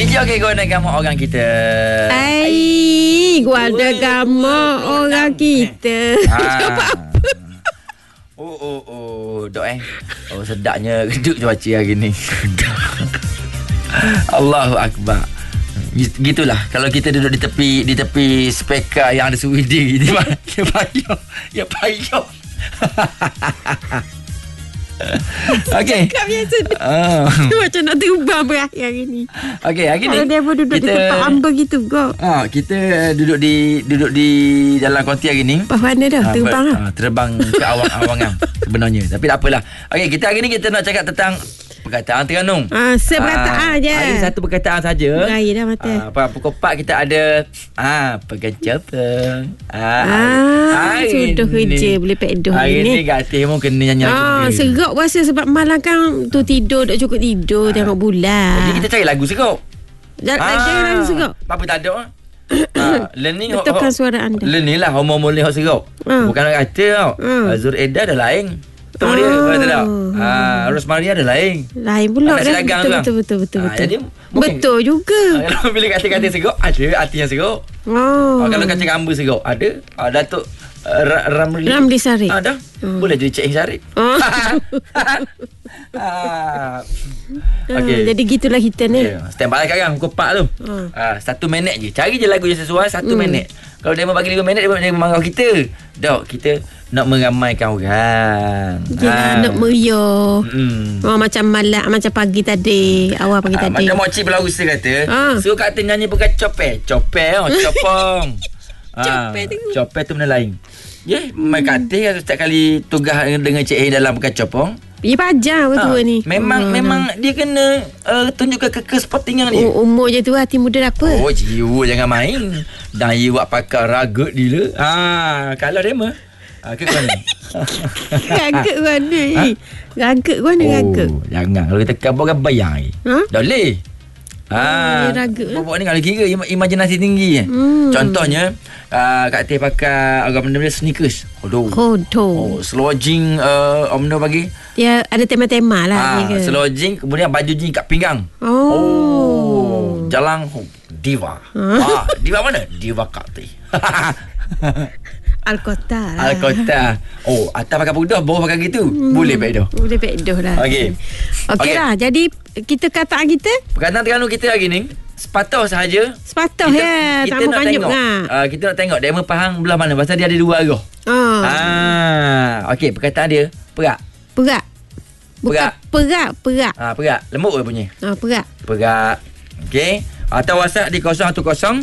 DJ okey guna gamuk orang kita. Gua ada gamuk orang kita. Dok sedapnya reduk cuaca hari ni. Allahu akbar. Gitulah kalau kita duduk di tepi speaker yang ada suwidi ni ya payah. Okey. Cakap biasa. Macam nak terbang berakhir hari ni. Okey, hari ni kalau dia pun duduk di tempat hamba gitu kau. Kita duduk di dalam konti hari ni. Pas mana dah? Terbang lah. Terbang ke awang-awangan sebenarnya. Tapi tak apalah. Okey, kita hari ni kita nak cakap tentang perkataan Terengganu. Seperkataan je. Hari satu perkataan saja. Raya dah mata. Pukul 4 kita ada pegang capang. Sudah kerja boleh pedoh hari ni. Hari ni Gatih pun kena nyanyi lagu. Serap rasa sebab malam kan tu tidur tak cukup tidur tengok bulan. Jadi kita cari lagu serap. Jangan lagu serap. Apa tak ada. Learning betulkan suara anda. Learning lah hormon hot serap. Bukan nak kata tau. Azur Eda dah lain. Betul dia. Betul tak? Rosmaria ada lain. Lain pula dah. Betul. Jadi betul juga. Kalau bila kata-kata serap ada arti yang serap. Kalau kata hamba serap ada. Datuk Ramli Sarip. Dah. Boleh jadi Cik Sarip. Jadi gitulah kita ni. Stand by sekarang pukul 4 tu. 1 minit je. Cari je lagu yang sesuai 1 minit. Kalau dia bagi 5 minit dia marah kita. Dok, kita nak meramaikan orang. Nak meriah. Macam malam, macam pagi tadi, awal pagi tadi. Macam Moci Pulau Rusa kata, suruh kata nyanyi bukan copet. Copong. Copet tu benda lain. Mai kata setiap kali tugas dengan Cik dalam bukan copong. Dia pajang betul ni. Memang dia kena tunjukkan kesportingan dia. Umur je tu hati muda apa? Jiwa jangan main. Dan you buat pakar ragut dia. Kalau dia mah ke mana? Ragut mana ni? Ragut mana ragut? Jangan kalau kita kabur kan bayar. Dah boleh. Bapak ni kalau kira imajinasi tinggi. Contohnya Kak Teh pakai benda sneakers. Selojing Omno bagi. Dia ada tema-tema lah. Selojing kemudian baju jeans kat pinggang. Jalan diva. Diva mana? Diva Kak Teh. Al-Kota lah. Al-Kota. Atas pakai pudah, bawah pakai gitu. Boleh pedoh. Boleh pedoh lah. Okey lah. Jadi kita kataan kita. Perkataan Terengganu kita hari ni sepatah sahaja. Sepatah ya. Kita nak tengok. Kita nak tengok Dema Pahang belah mana. Pasal dia ada 2 arah. Okey, perkataan dia perak. Perak. Bukan perak. Perak. Lembut ke bunyi? Perak. Perak. Okey. Atau WhatsApp di 010